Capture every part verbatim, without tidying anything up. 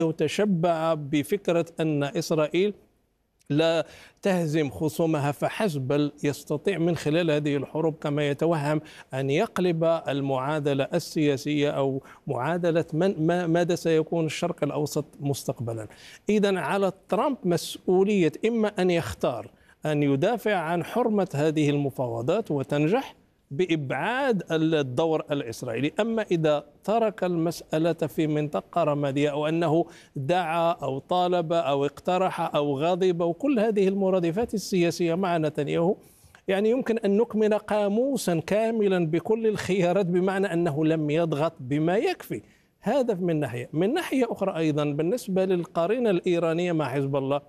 وتشبع بفكرة أن إسرائيل لا تهزم خصومها فحسب، بل يستطيع من خلال هذه الحروب كما يتوهم أن يقلب المعادلة السياسية أو معادلة من ماذا سيكون الشرق الأوسط مستقبلا. إذن على ترامب مسؤولية إما أن يختار أن يدافع عن حرمة هذه المفاوضات وتنجح بإبعاد الدور الإسرائيلي، أما إذا ترك المسألة في منطقة رمادية أو أنه دعا أو طالب أو اقترح أو غضب وكل هذه المرادفات السياسية مع نتنياهو، يعني يمكن أن نكمل قاموسا كاملا بكل الخيارات، بمعنى أنه لم يضغط بما يكفي. هذا من ناحية. من ناحية أخرى أيضا بالنسبة للقرينة الإيرانية مع حزب الله،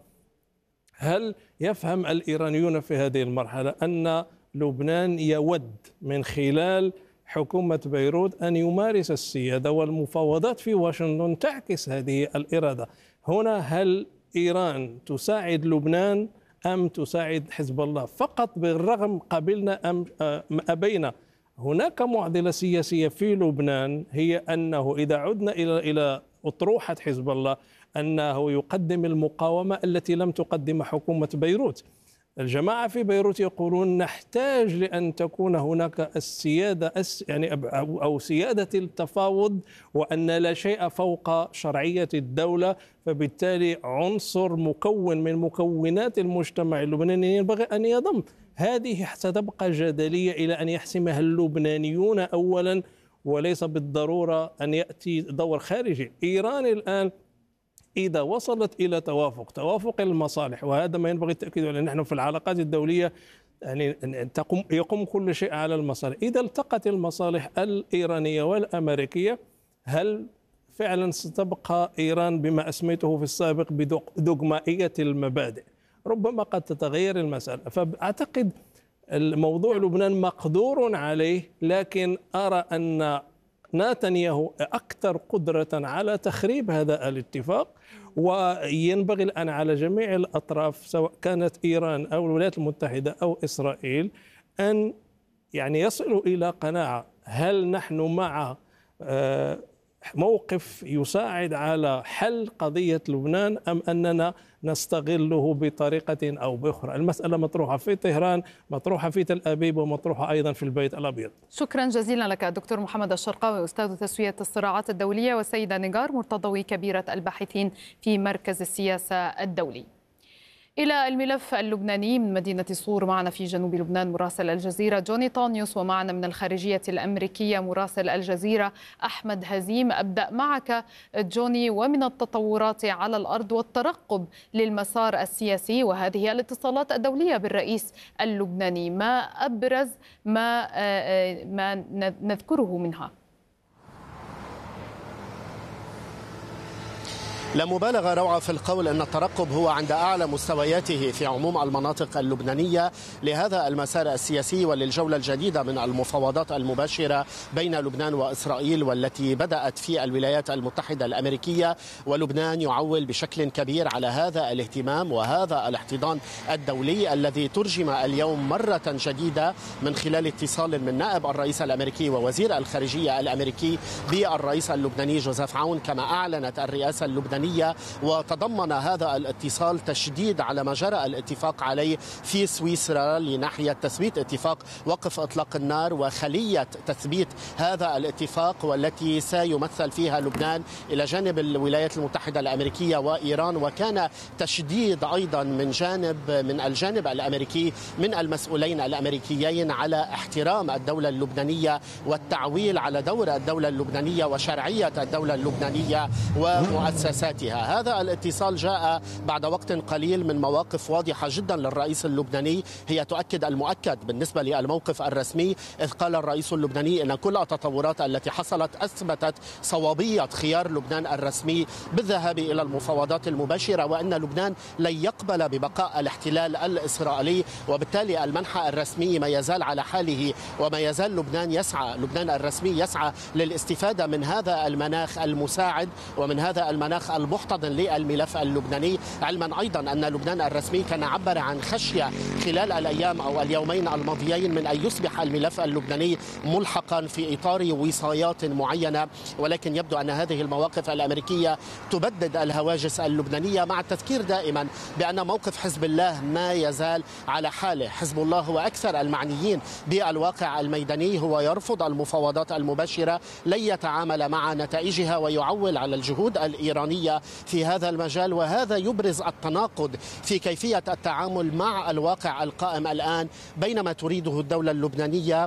هل يفهم الإيرانيون في هذه المرحلة أن لبنان يود من خلال حكومة بيروت أن يمارس السيادة، والمفاوضات في واشنطن تعكس هذه الإرادة؟ هنا هل إيران تساعد لبنان أم تساعد حزب الله فقط بالرغم قبلنا أم أبينا؟ هناك معضلة سياسية في لبنان، هي أنه إذا عدنا إلى إلى أطروحة حزب الله أنه يقدم المقاومة التي لم تقدم حكومة بيروت. الجماعة في بيروت يقولون نحتاج لأن تكون هناك السيادة يعني أو سيادة التفاوض، وأن لا شيء فوق شرعية الدولة، فبالتالي عنصر مكون من مكونات المجتمع اللبناني ينبغي أن يضم. هذه ستبقى جدلية إلى أن يحسمها اللبنانيون أولا، وليس بالضرورة أن يأتي دور خارجي. إيران الآن إذا وصلت إلى توافق توافق المصالح، وهذا ما ينبغي التأكيد عليه، نحن في العلاقات الدولية يعني تقوم يقوم كل شيء على المصالح. إذا التقت المصالح الإيرانية والأمريكية، هل فعلا ستبقى إيران بما أسميته في السابق بدogمائية المبادئ؟ ربما قد تتغير المسألة. فأعتقد الموضوع لبنان مقدور عليه، لكن أرى أن نتنياهو أكثر قدرة على تخريب هذا الاتفاق، وينبغي الآن على جميع الأطراف سواء كانت إيران أو الولايات المتحدة أو إسرائيل أن يعني يصلوا إلى قناعة: هل نحن مع موقف يساعد على حل قضية لبنان أم أننا نستغله بطريقة أو بأخرى؟ المسألة مطروحة في طهران، مطروحة في تل أبيب، ومطروحة أيضا في البيت الأبيض. شكرا جزيلا لك دكتور محمد الشرقاوي، أستاذ تسوية الصراعات الدولية، والسيدة نيغار مرتضوي كبيرة الباحثين في مركز السياسة الدولي. إلى الملف اللبناني من مدينة صور، معنا في جنوب لبنان مراسل الجزيرة جوني طونيوس، ومعنا من الخارجية الأمريكية مراسل الجزيرة أحمد هزيم. أبدأ معك جوني، ومن التطورات على الأرض والترقب للمسار السياسي وهذه الاتصالات الدولية بالرئيس اللبناني، ما أبرز ما ما نذكره منها؟ لا مبالغة روعة في القول أن الترقب هو عند أعلى مستوياته في عموم المناطق اللبنانية لهذا المسار السياسي وللجولة الجديدة من المفاوضات المباشرة بين لبنان وإسرائيل، والتي بدأت في الولايات المتحدة الأمريكية. ولبنان يعول بشكل كبير على هذا الاهتمام وهذا الاحتضان الدولي الذي ترجم اليوم مرة جديدة من خلال اتصال من نائب الرئيس الأمريكي ووزير الخارجية الأمريكي بالرئيس اللبناني جوزيف عون، كما أعلنت الرئاسة اللبنانية. وتضمن هذا الاتصال تشديد على ما جرى الاتفاق عليه في سويسرا لناحية تثبيت اتفاق وقف إطلاق النار، وخلية تثبيت هذا الاتفاق والتي سيمثل فيها لبنان إلى جانب الولايات المتحدة الأمريكية وإيران. وكان تشديد أيضا من جانب من الجانب الأمريكي من المسؤولين الأمريكيين على احترام الدولة اللبنانية والتعويل على دور الدولة اللبنانية وشرعية الدولة اللبنانية ومؤسساتها. هذا الاتصال جاء بعد وقت قليل من مواقف واضحة جدا للرئيس اللبناني، هي تؤكد المؤكد بالنسبة للموقف الرسمي، إذ قال الرئيس اللبناني أن كل التطورات التي حصلت أثبتت صوابية خيار لبنان الرسمي بالذهاب إلى المفاوضات المباشرة، وأن لبنان لن يقبل ببقاء الاحتلال الإسرائيلي، وبالتالي المنحى الرسمي ما يزال على حاله، وما يزال لبنان يسعى لبنان الرسمي يسعى للاستفادة من هذا المناخ المساعد ومن هذا المناخ المحتضن للملف اللبناني، علما أيضا أن لبنان الرسمي كان عبر عن خشية خلال الأيام أو اليومين الماضيين من أن يصبح الملف اللبناني ملحقا في إطار وصايات معينة، ولكن يبدو أن هذه المواقف الأمريكية تبدد الهواجس اللبنانية، مع التذكير دائما بأن موقف حزب الله ما يزال على حاله. حزب الله هو أكثر المعنيين بالواقع الميداني، هو يرفض المفاوضات المباشرة، لن يتعامل مع نتائجها ويعول على الجهود الإيرانية في هذا المجال، وهذا يبرز التناقض في كيفية التعامل مع الواقع القائم الآن بين ما تريده الدولة اللبنانية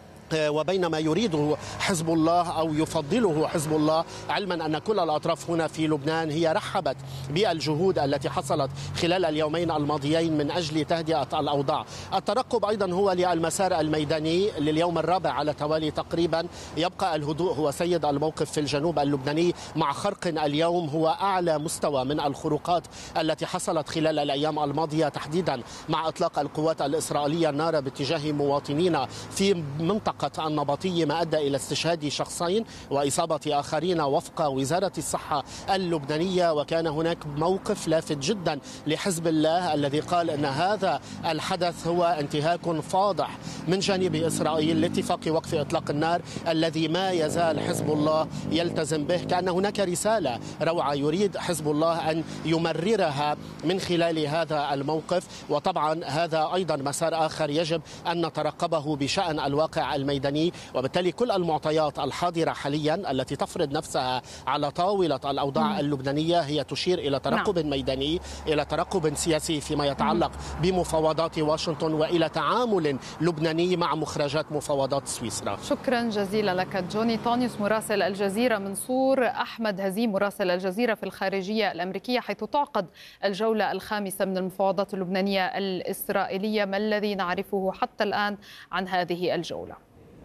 وبين ما يريده حزب الله أو يفضله حزب الله، علما أن كل الأطراف هنا في لبنان هي رحبت بالجهود التي حصلت خلال اليومين الماضيين من أجل تهدئة الأوضاع. الترقب أيضا هو للمسار الميداني لليوم الرابع على توالي تقريبا. يبقى الهدوء هو سيد الموقف في الجنوب اللبناني، مع خرق اليوم هو أعلى مستوى من الخروقات التي حصلت خلال الأيام الماضية، تحديدا مع إطلاق القوات الإسرائيلية النار باتجاه مواطنين في منطقة النبطية، ما أدى إلى استشهاد شخصين وإصابة آخرين وفق وزارة الصحة اللبنانية. وكان هناك موقف لافت جدا لحزب الله الذي قال أن هذا الحدث هو انتهاك فاضح من جانب إسرائيل لاتفاق وقف إطلاق النار الذي ما يزال حزب الله يلتزم به. كأن هناك رسالة روعة يريد حزب الله أن يمررها من خلال هذا الموقف، وطبعا هذا أيضا مسار آخر يجب أن نترقبه بشأن الواقع الميداني. وبالتالي كل المعطيات الحاضرة حاليا التي تفرض نفسها على طاولة الأوضاع اللبنانية هي تشير إلى ترقب نعم. ميداني، إلى ترقب سياسي فيما يتعلق بمفاوضات واشنطن، وإلى تعامل لبناني مع مخرجات مفاوضات سويسرا. شكرا جزيلا لك جوني طانيوس مراسل الجزيرة من صور. أحمد هزيم مراسل الجزيرة في الخارجية الأمريكية، حيث تعقد الجولة الخامسة من المفاوضات اللبنانية الإسرائيلية، ما الذي نعرفه حتى الآن عن هذه الجولة؟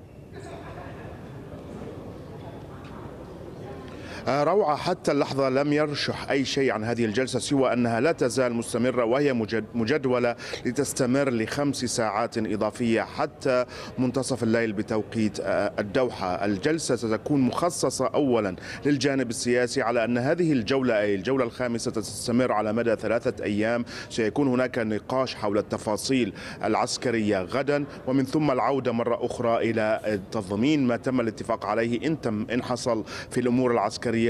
روعة، حتى اللحظة لم يرشح أي شيء عن هذه الجلسة سوى أنها لا تزال مستمرة، وهي مجدولة لتستمر لخمس ساعات إضافية حتى منتصف الليل بتوقيت الدوحة. الجلسة ستكون مخصصة أولا للجانب السياسي، على أن هذه الجولة أي الجولة الخامسة تستمر على مدى ثلاثة أيام. سيكون هناك نقاش حول التفاصيل العسكرية غدا، ومن ثم العودة مرة أخرى إلى تضمين ما تم الاتفاق عليه إن تم إن حصل في الأمور العسكرية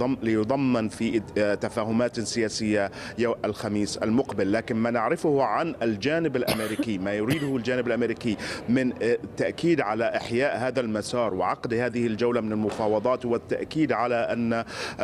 ليضمن في تفاهمات سياسية يوم الخميس المقبل. لكن ما نعرفه عن الجانب الأمريكي، ما يريده الجانب الأمريكي من التأكيد على إحياء هذا المسار وعقد هذه الجولة من المفاوضات، والتأكيد على أن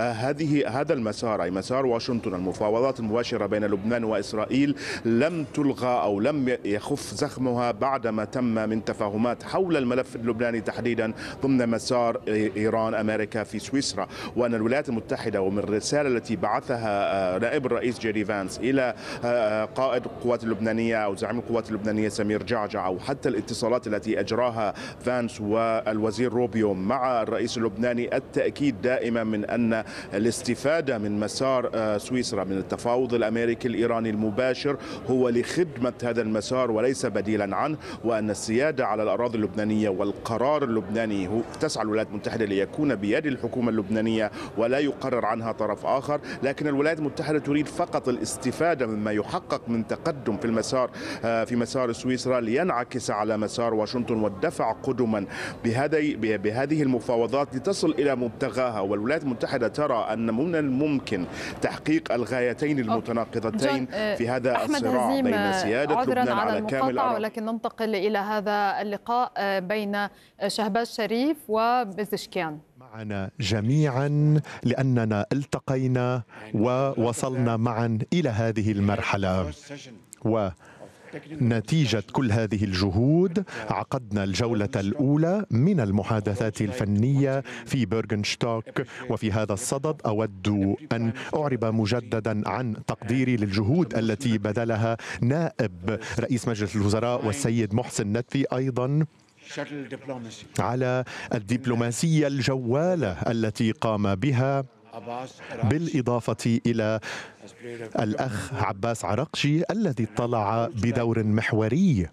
هذه هذا المسار أي مسار واشنطن، المفاوضات المباشرة بين لبنان وإسرائيل، لم تلغى أو لم يخف زخمها بعدما تم من تفاهمات حول الملف اللبناني تحديدا ضمن مسار إيران أمريكا في سويسرا. وأن الولايات المتحدة ومن الرسالة التي بعثها نائب الرئيس جيري فانس إلى قائد القوات اللبنانية أو زعيم القوات اللبنانية سمير جعجع، أو حتى الاتصالات التي أجراها فانس والوزير روبيو مع الرئيس اللبناني، التأكيد دائما من أن الاستفادة من مسار سويسرا من التفاوض الأمريكي الإيراني المباشر هو لخدمة هذا المسار وليس بديلا عنه، وأن السيادة على الأراضي اللبنانية والقرار اللبناني هو تسعى الولايات المتحدة ليكون بيد الحكومة اللبنانية ولا يقرر عنها طرف آخر. لكن الولايات المتحدة تريد فقط الاستفادة مما يحقق من تقدم في المسار في مسار سويسرا لينعكس على مسار واشنطن، والدفع قدما بهذه بهذه المفاوضات لتصل إلى مبتغاها. والولايات المتحدة ترى أن من الممكن تحقيق الغايتين المتناقضتين في هذا الصراع بين سيادة لبنان على كامل الأراضي. ولكن ننتقل إلى هذا اللقاء بين شهباز شريف وبزشكيان معنا جميعا، لأننا التقينا ووصلنا معا إلى هذه المرحلة، ونتيجة كل هذه الجهود عقدنا الجولة الأولى من المحادثات الفنية في بيرغنشتوك. وفي هذا الصدد أود أن أعرب مجددا عن تقديري للجهود التي بذلها نائب رئيس مجلس الوزراء والسيد محسن ندفي، أيضا على الدبلوماسية الجوالة التي قام بها، بالإضافة إلى الأخ عباس عرقشي الذي اطلع بدور محوري.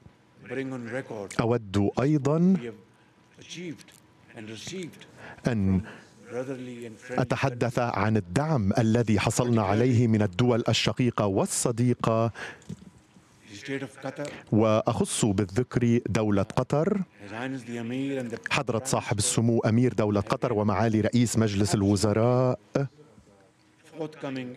أود أيضا أن أتحدث عن الدعم الذي حصلنا عليه من الدول الشقيقة والصديقة، وأخص بالذكر دولة قطر، حضرة صاحب السمو أمير دولة قطر ومعالي رئيس مجلس الوزراء